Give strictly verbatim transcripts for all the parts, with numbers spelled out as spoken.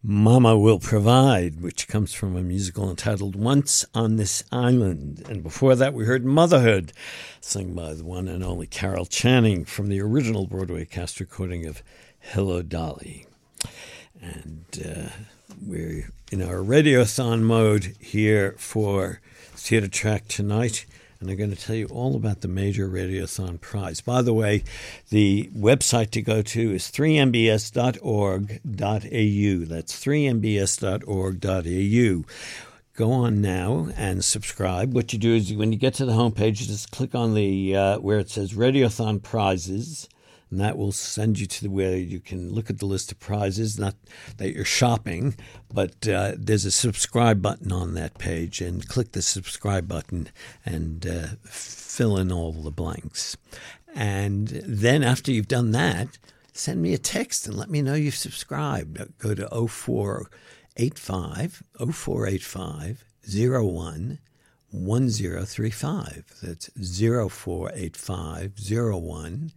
Mama Will Provide, which comes from a musical entitled Once on This Island. And before that, we heard Motherhood, sung by the one and only Carol Channing from the original Broadway cast recording of Hello, Dolly. And uh, we're in our Radiothon mode here for Theatre Track tonight. And I'm going to tell you all about the major Radiothon prize. By the way, the website to go to is three m b s dot org dot a u. That's three m b s dot org dot a u. Go on now and subscribe. What you do is when you get to the homepage, you just click on the uh, where it says Radiothon Prizes, and that will send you to the where you can look at the list of prizes. Not that you're shopping, but uh, there's a subscribe button on that page, and click the subscribe button and uh, fill in all the blanks. And then after you've done that, send me a text and let me know you've subscribed. Go to oh four eight five, oh four eight five, oh one, one oh three five. That's oh four eight five, oh one,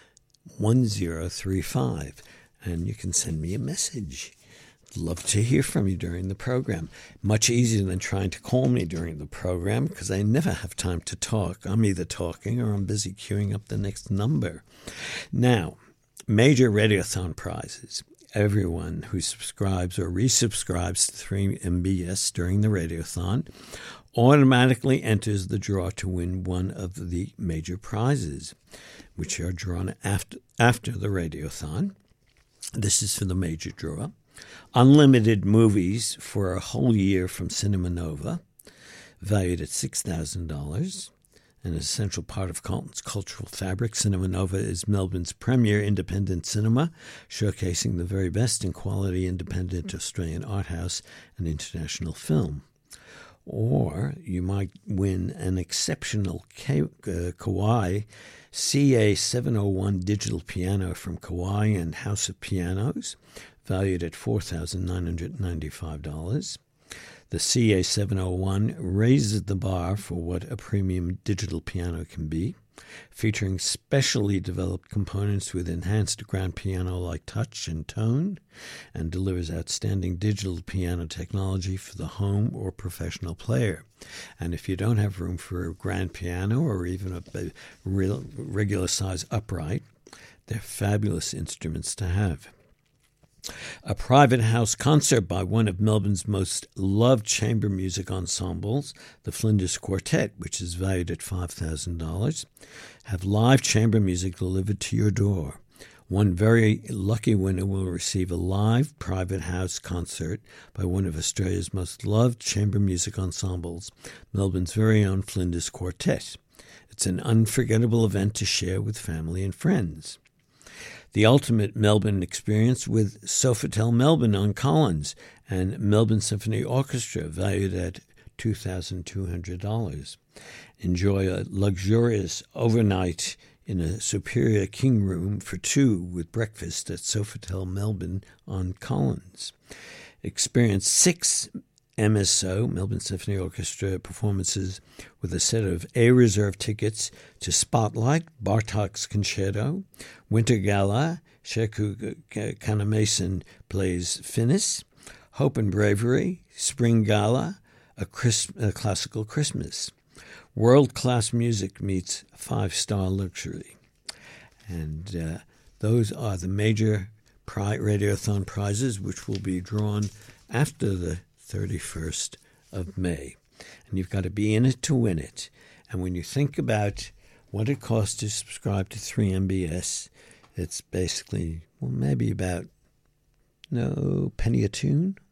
one oh three five, and you can send me a message. I'd love to hear from you during the program. Much easier than trying to call me during the program because I never have time to talk. I'm either talking or I'm busy queuing up the next number. Now, major Radiothon prizes. Everyone who subscribes or resubscribes to three M B S during the Radiothon automatically enters the draw to win one of the major prizes, which are drawn after after the Radiothon. This is for the major draw. Unlimited movies for a whole year from Cinema Nova, valued at six thousand dollars. An essential part of Carlton's cultural fabric, Cinema Nova is Melbourne's premier independent cinema, showcasing the very best in quality independent Australian art house and international film. Or you might win an exceptional K- uh, Kawai C A seven oh one digital piano from Kawai and House of Pianos, valued at four thousand nine hundred ninety-five dollars. The C A seven oh one raises the bar for what a premium digital piano can be, featuring specially developed components with enhanced grand piano-like touch and tone, and delivers outstanding digital piano technology for the home or professional player. And if you don't have room for a grand piano or even a real, regular-size upright, they're fabulous instruments to have. A private house concert by one of Melbourne's most loved chamber music ensembles, the Flinders Quartet, which is valued at five thousand dollars, have live chamber music delivered to your door. One very lucky winner will receive a live private house concert by one of Australia's most loved chamber music ensembles, Melbourne's very own Flinders Quartet. It's an unforgettable event to share with family and friends. The ultimate Melbourne experience with Sofitel Melbourne on Collins and Melbourne Symphony Orchestra, valued at two thousand two hundred dollars. Enjoy a luxurious overnight in a superior king room for two with breakfast at Sofitel Melbourne on Collins. Experience six M S O, Melbourne Symphony Orchestra, performances with a set of A-reserve tickets to Spotlight, Bartok's Concerto, Winter Gala, Sheku Kanamason plays Finis, Hope and Bravery, Spring Gala, a, Chris, a Classical Christmas. World-class music meets five-star luxury. And uh, those are the major pri- Radiothon prizes, which will be drawn after the thirty-first of May. And you've got to be in it to win it. And when you think about what it costs to subscribe to three M B S, it's basically, well, maybe about, no, penny a tune